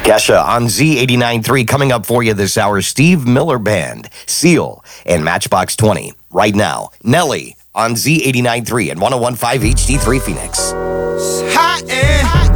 Kesha on Z89.3 coming up for you this hour. Steve Miller Band, Seal, and Matchbox 20. Right now, Nelly on Z89.3 and 101.5 HD3 Phoenix. Hot